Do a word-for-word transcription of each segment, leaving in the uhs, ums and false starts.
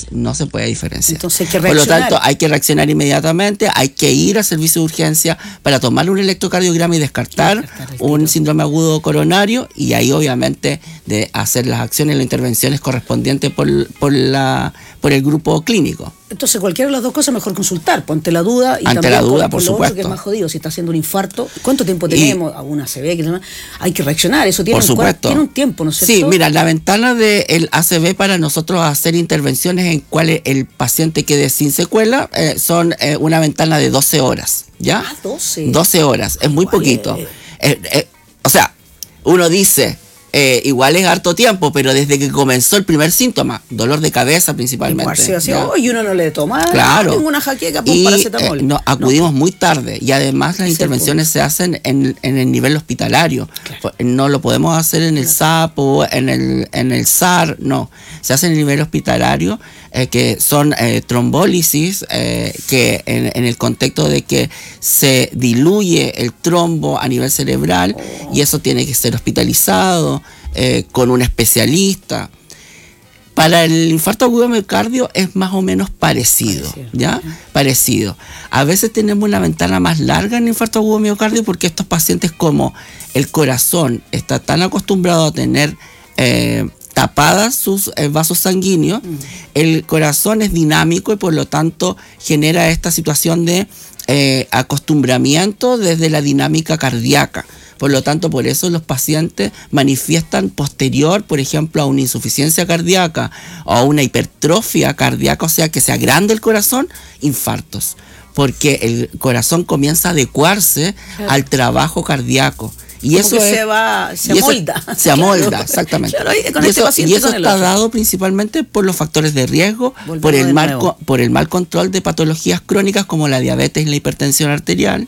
horas, no se puede diferenciar. Entonces hay que reaccionar. Por lo tanto, hay que reaccionar inmediatamente, hay que ir al servicio de urgencia para tomar un electrocardiograma y descartar, descartar un síndrome agudo coronario, y ahí obviamente de hacer las acciones, las intervenciones correspondientes por, por, la, por el grupo clínico. Entonces, cualquiera de las dos cosas, mejor consultar, ponte la duda. Y ante también la duda, con, por con supuesto. Lo otro que es más jodido, si está haciendo un infarto, ¿cuánto tiempo tenemos? Y, Alguna A C V, que hay que reaccionar, eso tiene, por un, supuesto. tiene un tiempo, ¿no es cierto? Sí, mira, la ventana del A C V para nosotros hacer intervenciones en cuales el paciente quede sin secuela eh, son eh, una ventana de doce horas, ¿ya? Ah, doce. doce horas, es muy Igual poquito. es... Eh, eh, o sea, uno dice... Eh, igual es harto tiempo, pero desde que comenzó el primer síntoma, dolor de cabeza principalmente. Y, así, oh, y uno no le toma claro. ninguna jaqueca por y, paracetamol. Eh, no, acudimos no. muy tarde, y además las es intervenciones se hacen en, en el nivel hospitalario. Claro. No lo podemos hacer en el claro. S A P o en el, en el S A R, no. Se hace en el nivel hospitalario, eh, que son eh, trombólisis, eh, que en, en el contexto de que se diluye el trombo a nivel cerebral, oh. y eso tiene que ser hospitalizado eh, con un especialista. Para el infarto agudo de miocardio es más o menos parecido, parecido. ¿ya? Uh-huh. Parecido. A veces tenemos una ventana más larga en el infarto agudo de miocardio porque estos pacientes, como el corazón está tan acostumbrado a tener eh, tapadas sus eh, vasos sanguíneos, uh-huh. el corazón es dinámico y por lo tanto genera esta situación de eh, acostumbramiento desde la dinámica cardíaca. Por lo tanto, por eso los pacientes manifiestan posterior, por ejemplo, a una insuficiencia cardíaca o a una hipertrofia cardíaca, o sea, que se agranda el corazón, infartos. Porque el corazón comienza a adecuarse claro. al trabajo cardíaco. Y eso es, se va, se amolda. Se amolda, claro. exactamente. Claro, con y este eso, y eso está dado principalmente por los factores de riesgo, por el, mal, por el mal control de patologías crónicas como la diabetes y la hipertensión arterial.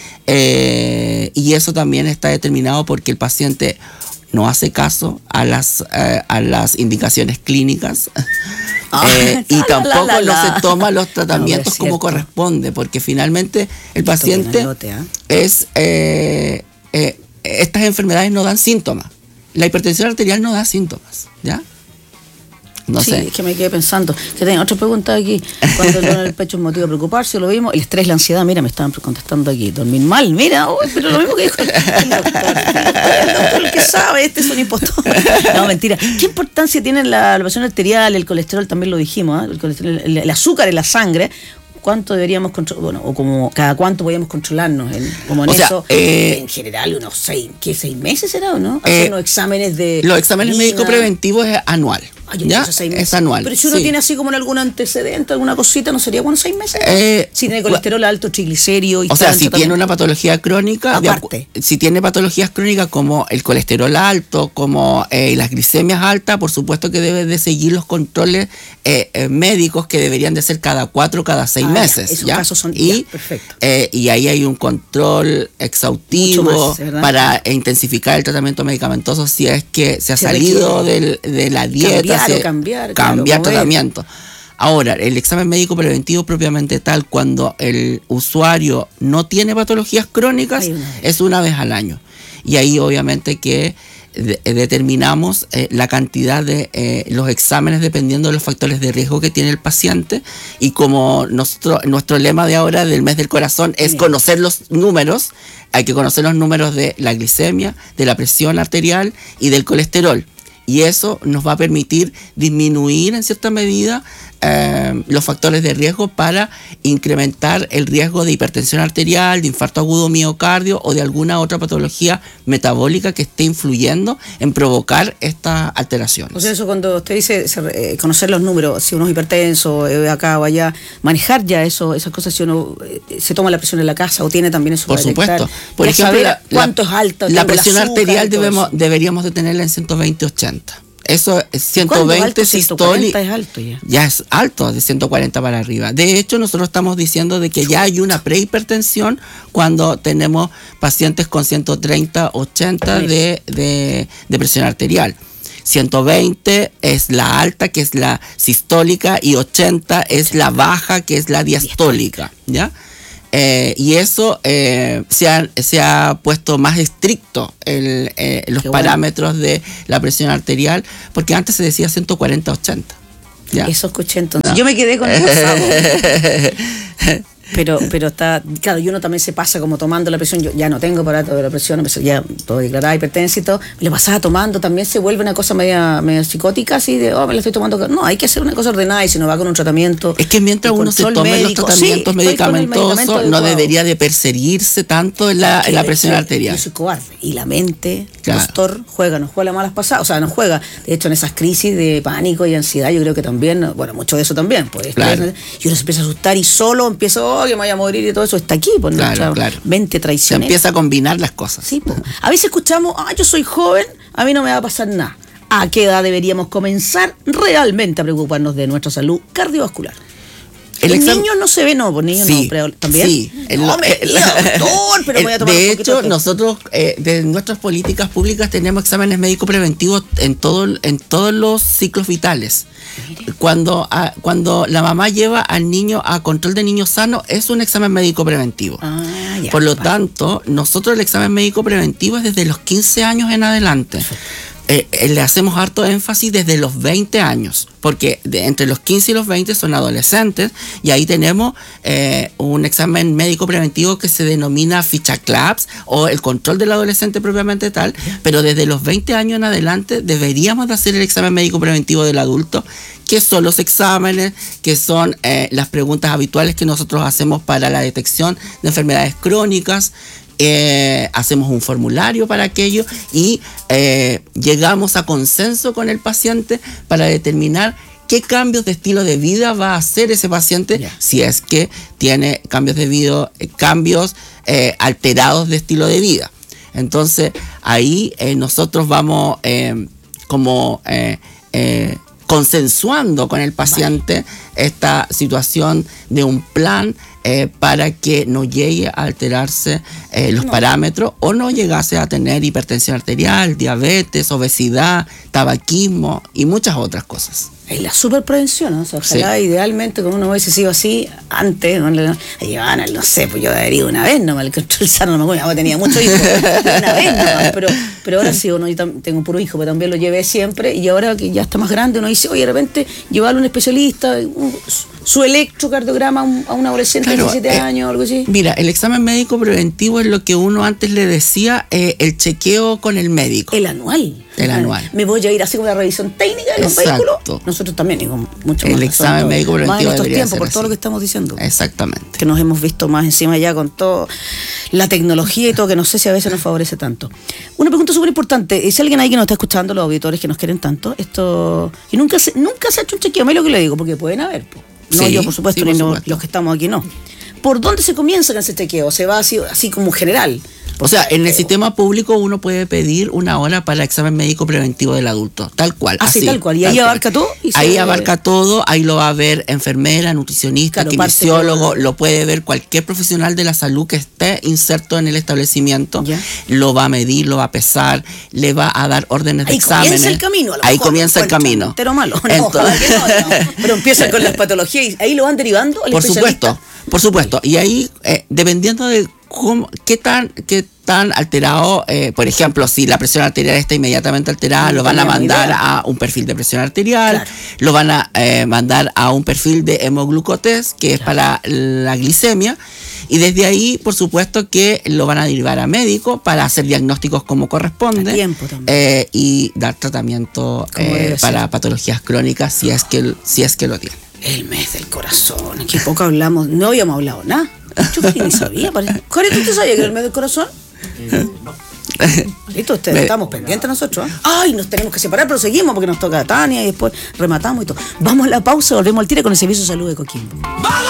Eh, y eso también está determinado porque el paciente no hace caso a las, eh, a las indicaciones clínicas. Ah, eh, y tampoco la, la, la. no se toma los tratamientos no, como corresponde, porque finalmente el paciente lote, ¿eh? es eh, eh, estas enfermedades no dan síntomas. La hipertensión arterial no da síntomas, ¿ya? No sí, sé. Es que me quedé pensando. Que tengo otra pregunta aquí. Cuando el dolor en el pecho es motivo de preocuparse, lo vimos. El estrés, la ansiedad, mira, me estaban contestando aquí. Dormir mal, mira, oh, pero lo mismo que dijo el doctor. El doctor, el, doctor, el que sabe, este es un impostor. No, mentira. ¿Qué importancia tiene la, la presión arterial, el colesterol? También lo dijimos, ¿eh? el, colesterol, el, el azúcar en la sangre. ¿Cuánto deberíamos controlar? Bueno, o como cada cuánto podíamos controlarnos en, como en o sea, eso, eh, en general, unos seis, ¿qué, seis meses será o no? Hacer eh, unos exámenes de. Los exámenes médicos preventivos es anual. Ah, yo ¿ya? Seis meses. Es anual. Pero si uno sí. tiene así como en algún antecedente, alguna cosita, ¿no sería bueno seis meses? Eh, si tiene colesterol alto, triglicéridos. O sea, si tiene una patología crónica, aparte. De, si tiene patologías crónicas como el colesterol alto, como eh, las glicemias altas, por supuesto que debe de seguir los controles eh, eh, médicos que deberían de ser cada cuatro, cada seis ah, meses. Ya, esos ¿ya? casos son y, ya, perfecto. Eh, y ahí hay un control exhaustivo más, para intensificar el tratamiento medicamentoso si es que se ha se salido del, de la dieta. Cambiar se, o cambiar. cambiar claro, tratamiento. Ahora, el examen médico preventivo propiamente tal, cuando el usuario no tiene patologías crónicas, una es una vez al año. Y ahí obviamente que de, determinamos eh, la cantidad de eh, los exámenes dependiendo de los factores de riesgo que tiene el paciente. Y como nuestro, nuestro lema de ahora del mes del corazón es conocer los números, hay que conocer los números de la glicemia, de la presión arterial y del colesterol. Y eso nos va a permitir disminuir en cierta medida eh, los factores de riesgo para incrementar el riesgo de hipertensión arterial, de infarto agudo miocardio o de alguna otra patología metabólica que esté influyendo en provocar estas alteraciones. O sea, eso cuando usted dice eh, conocer los números, si uno es hipertenso, eh, acá o allá, manejar ya eso, esas cosas, si uno eh, se toma la presión en la casa o tiene también eso. Por para supuesto. Detectar, Por ejemplo, saber la, cuánto es alto. La presión arterial debemos, deberíamos de tenerla en ciento veinte ochenta. Eso es ciento veinte sistólica. Es alto ya. Ya es alto, de ciento cuarenta para arriba. De hecho, nosotros estamos diciendo de que ya hay una prehipertensión cuando tenemos pacientes con ciento treinta ochenta de, de, de presión arterial. ciento veinte es la alta, que es la sistólica, y ochenta es la baja, que es la diastólica, ¿ya? Eh, y eso eh, se, ha, se ha puesto más estricto el, eh, los Qué parámetros bueno. de la presión arterial, porque antes se decía ciento cuarenta ochenta. Ya. Eso escuché entonces. No. Yo me quedé con el pasado. Pero, pero está, claro, y uno también se pasa como tomando la presión. Yo ya no tengo aparato de la presión, ya todo declarada hipertensa y todo. Me lo pasaba tomando, también se vuelve una cosa media, media psicótica, así de, oh, me la estoy tomando. No, hay que hacer una cosa ordenada y si no va con un tratamiento. Es que mientras uno se tome médico, los tratamientos sí, medicamentosos, no debería de perseguirse tanto en la, en la presión arterial. Yo soy cobarde. Y la mente, claro. Doctor, juega, nos juega las malas pasadas, o sea, nos juega. De hecho, en esas crisis de pánico y ansiedad, yo creo que también, bueno, mucho de eso también. Pues, claro. Y uno se empieza a asustar y solo empiezo, que me voy a morir y todo eso está aquí, pues claro, nuestra claro. mente traicionera. Se empieza a combinar las cosas. Sí, pues. A veces escuchamos, ah, yo soy joven, a mí no me va a pasar nada. ¿A qué edad deberíamos comenzar realmente a preocuparnos de nuestra salud cardiovascular? El exam... niños no se ve, no, pues niños sí, no, pero también. Sí, no, me el, diga, doctor, pero el, voy a tomar de un hecho, de... nosotros, eh, de nuestras políticas públicas, tenemos exámenes médicos preventivos en todo, en todos los ciclos vitales. Cuando, a, cuando la mamá lleva al niño a control de niño sano, es un examen médico preventivo. Ah, ya, Por lo vale. tanto, nosotros el examen médico preventivo es desde los quince años en adelante. Eh, eh, le hacemos harto énfasis desde los veinte años, porque de, entre los quince y los veinte son adolescentes, y ahí tenemos eh, un examen médico preventivo que se denomina ficha CLAPS, o el control del adolescente propiamente tal, pero desde los veinte años en adelante deberíamos de hacer el examen médico preventivo del adulto, que son los exámenes, que son eh, las preguntas habituales que nosotros hacemos para la detección de enfermedades crónicas. Eh, hacemos un formulario para aquello y eh, llegamos a consenso con el paciente para determinar qué cambios de estilo de vida va a hacer ese paciente, yeah. si es que tiene cambios de vida, eh, cambios eh, alterados de estilo de vida. Entonces ahí eh, nosotros vamos eh, como eh, eh, consensuando con el paciente esta situación de un plan eh, para que no llegue a alterarse eh, los no. parámetros o no llegase a tener hipertensión arterial, diabetes, obesidad, tabaquismo y muchas otras cosas. Es la superprevención, ¿no? O sea, ojalá sí. idealmente como uno hubiese sido así antes, no, no, no sé, pues yo debería una vez nomás, el control sano, no me acuerdo, tenía muchos hijos, una vez nomás, pero, pero ahora sí, uno, yo tengo un puro hijo, pero también lo llevé siempre, y ahora que ya está más grande, uno dice, oye, de repente llevarlo a un especialista, un, su electrocardiograma a un, a un adolescente claro, de diecisiete eh, años o algo así. Mira, el examen médico preventivo es lo que uno antes le decía, eh, el chequeo con el médico. El anual. El anual. Me voy a ir así como la revisión técnica de los Exacto. vehículos. Nosotros también, y con mucho el más examen razón, médico preventivo más en estos tiempos, por así. todo lo que estamos diciendo. Exactamente. Que nos hemos visto más encima ya con toda la tecnología y todo, que no sé si a veces nos favorece tanto. Una pregunta súper importante, si alguien ahí que nos está escuchando, los auditores que nos quieren tanto, esto, y nunca se, nunca se ha hecho un chequeo, me lo que le digo, porque pueden haber, po. No sí, yo, por supuesto, sí, por ni supuesto. No, los que estamos aquí no. ¿Por dónde se comienza con ese chequeo? ¿Se va así, así como general? O sea, en el sistema público uno puede pedir una hora para el examen médico preventivo del adulto, tal cual. Así, así tal cual. Y ahí cual. abarca todo. Y ahí se... abarca todo, ahí lo va a ver enfermera, nutricionista, claro, kinesiólogo, lo puede ver cualquier profesional de la salud que esté inserto en el establecimiento, ¿ya? Lo va a medir, lo va a pesar, le va a dar órdenes ahí de exámenes. Comienza el camino, a lo ahí mejor, comienza el camino. Entero malo. No, Entonces, no, no. Pero empieza con las patologías y ahí lo van derivando al por especialista. supuesto, por supuesto. Y ahí, eh, dependiendo de cómo, qué tan, qué tan alterado, eh, por ejemplo, si la presión arterial está inmediatamente alterada, no lo van a mandar idea. a un perfil de presión arterial, claro. lo van a eh, mandar a un perfil de hemoglucotest, que es claro. para la glicemia, y desde ahí, por supuesto, que lo van a derivar a médico para hacer diagnósticos como corresponde, a tiempo también. Eh, y dar tratamiento eh, para patologías crónicas si es que, si es que lo tiene. El mes del corazón, qué poco hablamos, no habíamos hablado nada. Yo ni sabía, parece. Jorge, ¿tú te sabías que era el mes del corazón? Eh, no. Listo, ustedes Me... estamos pendientes nosotros. ¿eh? Ay, nos tenemos que separar, pero seguimos porque nos toca a Tania y después rematamos y todo. Vamos a la pausa, volvemos al tiro con el servicio de salud de Coquimbo. ¡Vamos!